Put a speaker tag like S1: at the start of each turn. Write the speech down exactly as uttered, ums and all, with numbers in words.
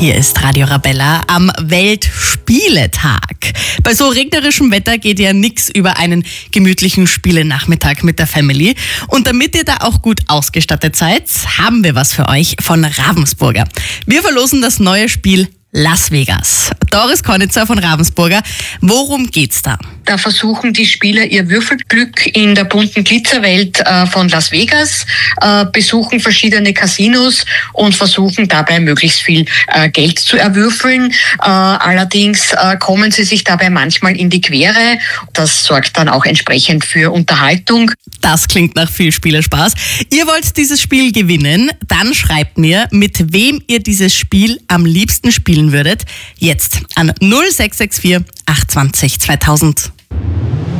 S1: Hier ist Radio Arabella am Weltspieletag. Bei so regnerischem Wetter geht ja nichts über einen gemütlichen Spielenachmittag mit der Family. Und damit ihr da auch gut ausgestattet seid, haben wir was für euch von Ravensburger. Wir verlosen das neue Spiel Las Vegas. Doris Konitzer von Ravensburger, worum geht's da?
S2: Da versuchen die Spieler ihr Würfelglück in der bunten Glitzerwelt äh, von Las Vegas, äh, besuchen verschiedene Casinos und versuchen dabei möglichst viel äh, Geld zu erwürfeln. Äh, allerdings äh, kommen sie sich dabei manchmal in die Quere. Das sorgt dann auch entsprechend für Unterhaltung.
S1: Das klingt nach viel Spielerspaß. Ihr wollt dieses Spiel gewinnen? Dann schreibt mir, mit wem ihr dieses Spiel am liebsten spielen würdet. Jetzt an null sechs sechs vier acht zwei null zweitausend.